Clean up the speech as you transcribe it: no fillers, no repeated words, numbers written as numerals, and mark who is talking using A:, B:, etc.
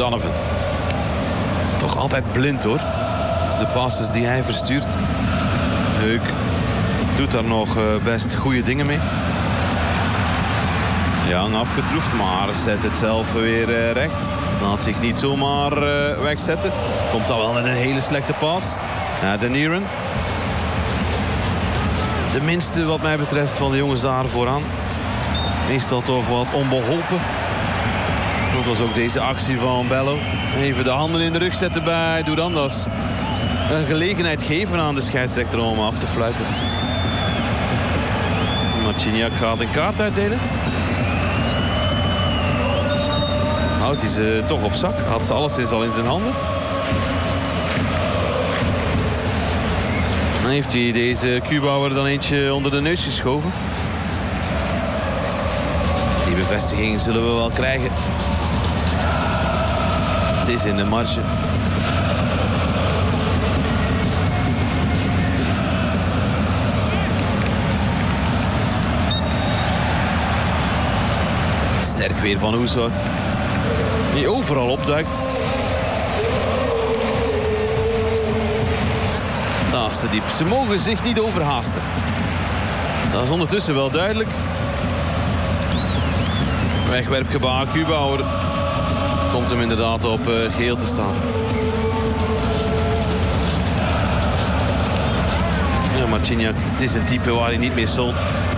A: Donovan. Toch altijd blind hoor. De passes die hij verstuurt. Heuk doet daar nog best goede dingen mee. Young afgetroefd, maar zet het zelf weer recht. Laat zich niet zomaar wegzetten. Komt dan wel met een hele slechte pas. De Nieren. De minste wat mij betreft van de jongens daar vooraan. Meestal toch wat onbeholpen. Dat was ook deze actie van Bello. Even de handen in de rug zetten bij Durandas. Een gelegenheid geven aan de scheidsrechter om af te fluiten. Marciniak gaat een kaart uitdelen. Houdt hij ze toch op zak? Had ze alleszins al in zijn handen. Dan heeft hij deze Kubauer dan eentje onder de neus geschoven. Die bevestiging zullen we wel krijgen. Het is in de marge. Sterk weer van Oesor. Die overal opduikt. Naast te diep. Ze mogen zich niet overhaasten. Dat is ondertussen wel duidelijk. Wegwerpgebaar. Kubauer komt hem inderdaad op geel te staan. Ja, Marciniak, het is een type waar hij niet mee solt.